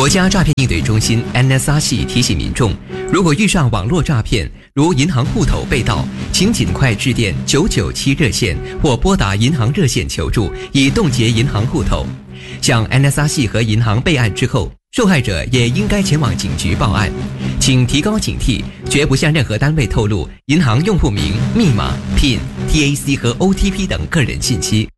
国家诈骗应对中心 NSRC 提醒民众，如果遇上网络诈骗，如银行户头被盗，请尽快致电997热线或拨打银行热线求助，以冻结银行户头。向 NSRC 和银行备案之后，受害者也应该前往警局报案。请提高警惕，绝不向任何单位透露银行用户名、密码、PIN、TAC 和 OTP 等个人信息。